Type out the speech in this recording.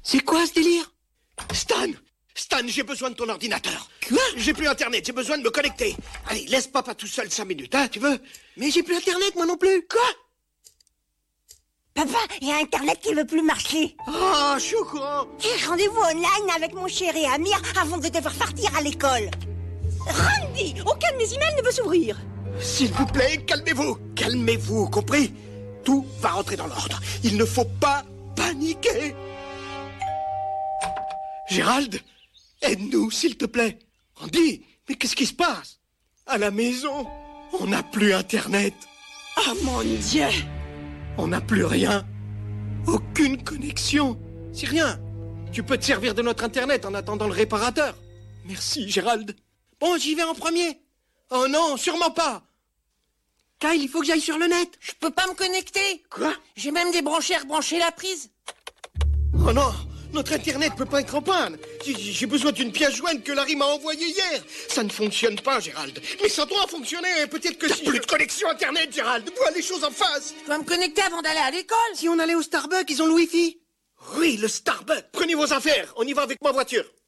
C'est quoi ce délire? Stan, j'ai besoin de ton ordinateur. Quoi? J'ai plus internet, j'ai besoin de me connecter. Allez, laisse papa tout seul 5 minutes, hein, tu veux? Mais j'ai plus internet, moi non plus. Quoi? Papa, il y a Internet qui veut plus marcher. Oh, je suis au courant. J'ai rendez-vous online avec mon chéri Amir avant de devoir partir à l'école. Randy, aucun de mes emails ne veut s'ouvrir. S'il vous plaît, calmez-vous. Calmez-vous, compris? Tout va rentrer dans l'ordre. Il ne faut pas paniquer. Gérald, aide-nous, s'il te plaît. Randy, mais qu'est-ce qui se passe? À la maison, on n'a plus Internet. Ah mon Dieu! On n'a plus rien. Aucune connexion. C'est rien. Tu peux te servir de notre Internet en attendant le réparateur. Merci, Gérald. Bon, j'y vais en premier. Oh non, sûrement pas. Kyle, il faut que j'aille sur le net. Je peux pas me connecter. Quoi? J'ai même débranché et rebranché la prise. Oh non, notre Internet peut pas être en panne. J'ai besoin d'une pièce jointe que Larry m'a envoyée hier. Ça ne fonctionne pas, Gérald. Mais ça doit fonctionner. Peut-être que si... Plus de connexion Internet, Gérald. Vois les choses en face. Je dois me connecter avant d'aller à l'école. Si on allait au Starbucks, ils ont le Wi-Fi. Oui, le Starbucks. Prenez vos affaires. On y va avec ma voiture.